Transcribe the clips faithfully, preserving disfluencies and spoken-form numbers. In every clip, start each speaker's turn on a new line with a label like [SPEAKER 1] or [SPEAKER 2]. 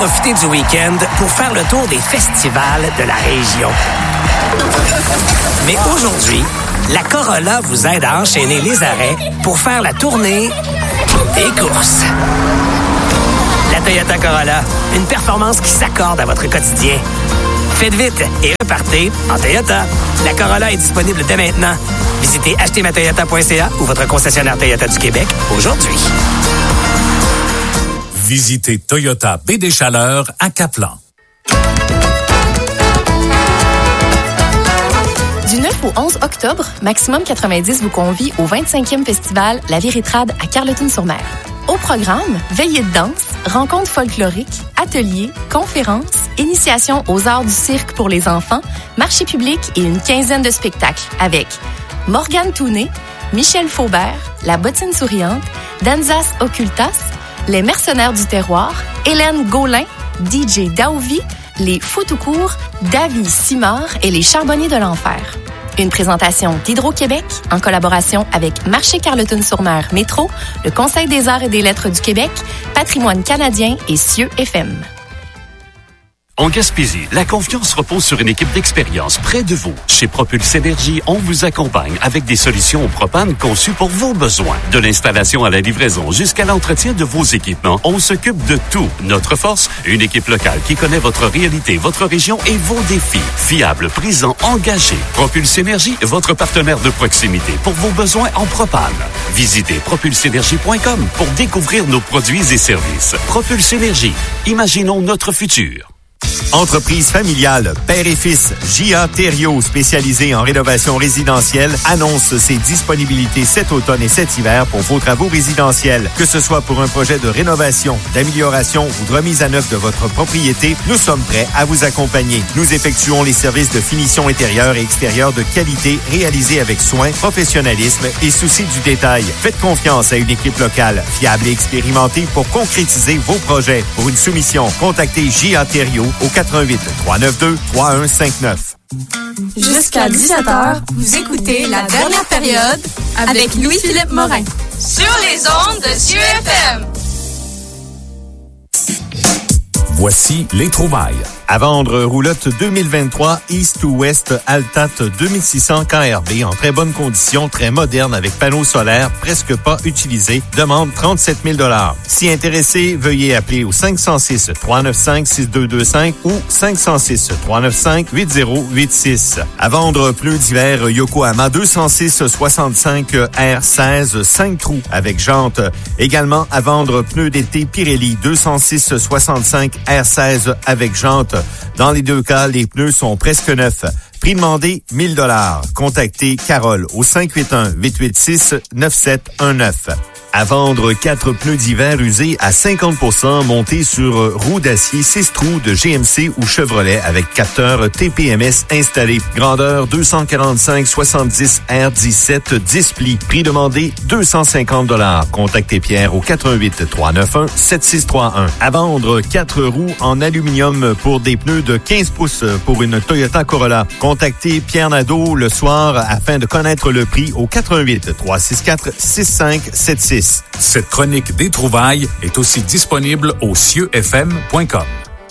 [SPEAKER 1] profiter du week-end pour faire le tour des festivals de la région. Mais aujourd'hui, la Corolla vous aide à enchaîner les arrêts pour faire la tournée des courses. La Toyota Corolla, une performance qui s'accorde à votre quotidien. Faites vite et repartez en Toyota. La Corolla est disponible dès maintenant. Visitez acheter ma toyota point c a ou votre concessionnaire Toyota du Québec aujourd'hui.
[SPEAKER 2] Visitez Toyota Baie des Chaleurs à Caplan.
[SPEAKER 3] Du neuf au onze octobre, Maximum quatre-vingt-dix vous convie au vingt-cinquième festival La Véritrade à Carleton-sur-Mer. Au programme, veillées de danse, rencontres folkloriques, ateliers, conférences, initiation aux arts du cirque pour les enfants, marché public et une quinzaine de spectacles avec Morgane Touné, Michel Faubert, La Bottine Souriante, Danzas Occultas, Les Mercenaires du Terroir, Hélène Gaulin, D J Daovi, Les Fous tout court, Davy Simard et Les Charbonniers de l'Enfer. Une présentation d'Hydro-Québec en collaboration avec Marché Carleton-sur-Mer Métro, le Conseil des arts et des lettres du Québec, Patrimoine canadien et Cieux F M.
[SPEAKER 4] En Gaspésie, la confiance repose sur une équipe d'expérience près de vous. Chez Propulse Énergie, on vous accompagne avec des solutions au propane conçues pour vos besoins. De l'installation à la livraison jusqu'à l'entretien de vos équipements, on s'occupe de tout. Notre force, une équipe locale qui connaît votre réalité, votre région et vos défis. Fiable, présent, engagé. Propulse Énergie, votre partenaire de proximité pour vos besoins en propane. Visitez propulse énergie point com pour découvrir nos produits et services. Propulse Énergie, imaginons notre futur.
[SPEAKER 5] Entreprise familiale, père et fils, J A Thériault, spécialisé en rénovation résidentielle, annonce ses disponibilités cet automne et cet hiver pour vos travaux résidentiels. Que ce soit pour un projet de rénovation, d'amélioration ou de remise à neuf de votre propriété, nous sommes prêts à vous accompagner. Nous effectuons les services de finition intérieure et extérieure de qualité réalisés avec soin, professionnalisme et souci du détail. Faites confiance à une équipe locale, fiable et expérimentée pour concrétiser vos projets. Pour une soumission, contactez J A Thériault au quatre-vingt-huit trois neuf deux trois un cinq neuf.
[SPEAKER 6] Jusqu'à dix-sept heures, vous écoutez La Dernière Période avec Louis-Philippe Morin.
[SPEAKER 7] Sur les ondes de Cieux F M.
[SPEAKER 2] Voici les trouvailles.
[SPEAKER 5] À vendre, roulotte deux mille vingt-trois East to West Altat deux mille six cents K R V en très bonne condition, très moderne avec panneaux solaires presque pas utilisés. Demande trente-sept mille dollars. Si intéressé, veuillez appeler au cinq zéro six trois neuf cinq six deux deux cinq ou cinq zéro six trois neuf cinq huit zéro huit six. À vendre, pneus d'hiver Yokohama deux cent six soixante-cinq R seize cinq trous avec jantes. Également à vendre, pneus d'été Pirelli deux cent six soixante-cinq R seize avec jantes. Dans les deux cas, les pneus sont presque neufs. Prix demandé, mille dollars. Contactez Carole au cinq huit un huit huit six neuf sept un neuf. À vendre, quatre pneus d'hiver usés à cinquante pour cent montés sur roues d'acier six trous de G M C ou Chevrolet avec capteur T P M S installé. Grandeur deux cent quarante-cinq soixante-dix R dix-sept dix plis. Prix demandé, deux cent cinquante dollars. Contactez Pierre au quatre un huit trois neuf un sept six trois un. À vendre, quatre roues en aluminium pour des pneus de quinze pouces pour une Toyota Corolla. Contactez Pierre Nadeau le soir afin de connaître le prix au quatre un huit trois six quatre six cinq sept six.
[SPEAKER 2] Cette chronique des trouvailles est aussi disponible au cieux f m point com.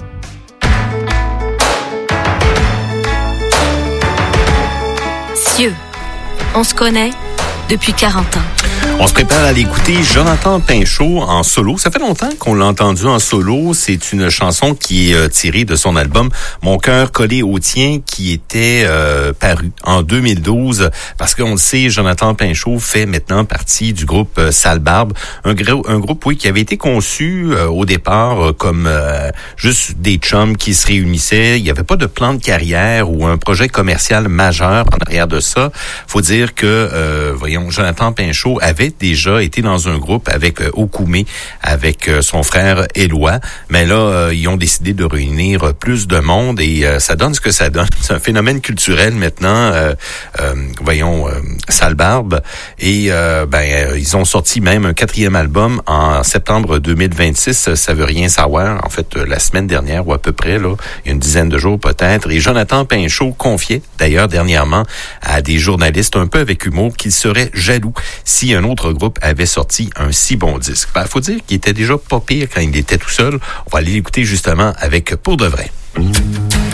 [SPEAKER 8] Cieux, on se connaît depuis quarante ans.
[SPEAKER 9] On se prépare à l'écouter Jonathan Pinchot en solo. Ça fait longtemps qu'on l'a entendu en solo. C'est une chanson qui est tirée de son album Mon cœur collé au tien qui était euh, paru en deux mille douze. Parce qu'on le sait, Jonathan Pinchot fait maintenant partie du groupe euh, Sale Barbe. Un, gros, un groupe, oui, qui avait été conçu euh, au départ euh, comme euh, juste des chums qui se réunissaient. Il n'y avait pas de plan de carrière ou un projet commercial majeur en arrière de ça. Faut dire que, euh, voyons, Jonathan Pinchot avait déjà été dans un groupe avec euh, Okoumé, avec euh, son frère Éloi, mais là, euh, ils ont décidé de réunir plus de monde et euh, ça donne ce que ça donne. C'est un phénomène culturel maintenant, euh, euh, voyons, euh, Sale Barbe, et euh, ben euh, ils ont sorti même un quatrième album en septembre deux mille vingt-six, ça veut rien savoir, en fait, euh, la semaine dernière ou à peu près, là, il y a une dizaine de jours peut-être, et Jonathan Pinchot confiait, d'ailleurs, dernièrement, à des journalistes un peu avec humour qu'il serait jaloux si un autre autre groupe avait sorti un si bon disque. Ben, faut dire qu'il était déjà pas pire quand il était tout seul. On va aller l'écouter justement avec Pour de vrai. Mmh.